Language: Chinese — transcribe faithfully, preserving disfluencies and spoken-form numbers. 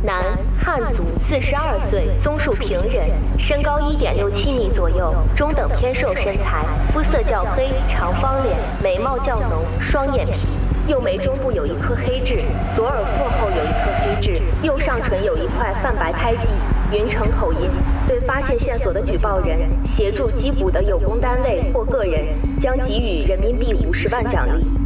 男，汉族，四十二岁，综述平人，身高一点六七米左右，中等偏瘦身材，肤色较黑，长方脸，眉毛较浓，双眼皮。右眉中部有一颗黑痣，左耳廓后有一颗黑痣，右上唇有一块泛白胎记。云城口音。对发现线索的举报人，协助缉捕的有功单位或个人，将给予人民币五十万奖励。